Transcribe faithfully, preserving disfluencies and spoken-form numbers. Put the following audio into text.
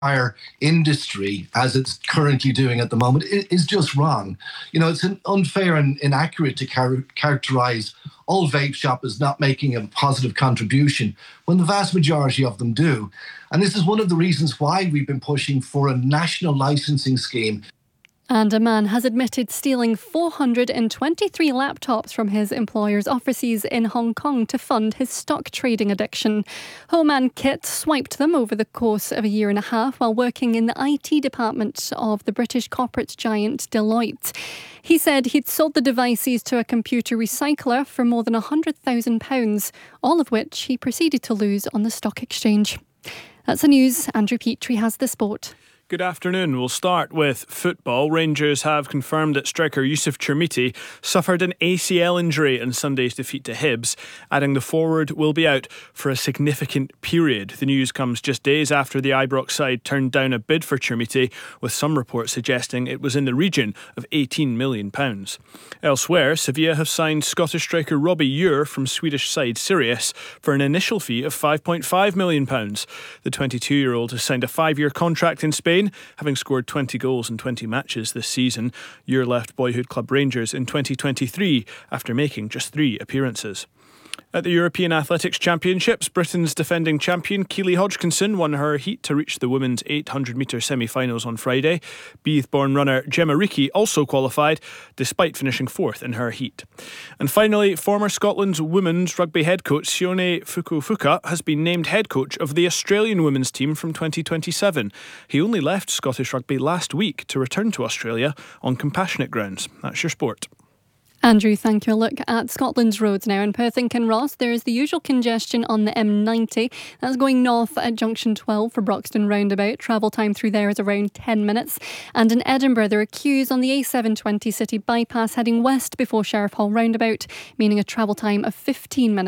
entire industry as it's currently doing at the moment is just wrong. You know, it's unfair and inaccurate to char- characterize all vape shop as not making a positive contribution when the vast majority of them do. And this is one of the reasons why we've been pushing for a national licensing scheme. And a man has admitted stealing four hundred twenty-three laptops from his employer's offices in Hong Kong to fund his stock trading addiction. Ho Man Kit swiped them over the course of a year and a half while working in the I T department of the British corporate giant Deloitte. He said he'd sold the devices to a computer recycler for more than one hundred thousand pounds, all of which he proceeded to lose on the stock exchange. That's the news. Andrew Petrie has the sport. Good afternoon. We'll start with football. Rangers have confirmed that striker Youssef Chermiti suffered an A C L injury in Sunday's defeat to Hibs, adding the forward will be out for a significant period. The news comes just days after the Ibrox side turned down a bid for Chermiti, with some reports suggesting it was in the region of eighteen million pounds. Elsewhere, Sevilla have signed Scottish striker Robbie Ure from Swedish side Sirius for an initial fee of five point five million pounds. The twenty-two-year-old has signed a five-year contract in Spain, having scored twenty goals in twenty matches this season. Ure left boyhood club Rangers in twenty twenty-three after making just three appearances. At the European Athletics Championships, Britain's defending champion Keely Hodgkinson won her heat to reach the women's eight hundred metre semi-finals on Friday. Beath-born runner Gemma Reekie also qualified, despite finishing fourth in her heat. And finally, former Scotland's women's rugby head coach Sione Fukufuka has been named head coach of the Australian women's team from twenty twenty-seven. He only left Scottish rugby last week to return to Australia on compassionate grounds. That's your sport. Andrew, thank you. A look at Scotland's roads now. In Perth and Kinross, there is the usual congestion on the M ninety. That's going north at junction twelve for Broxton roundabout. Travel time through there is around ten minutes. And in Edinburgh, there are queues on the A seven twenty city bypass heading west before Sheriff Hall roundabout, meaning a travel time of fifteen minutes.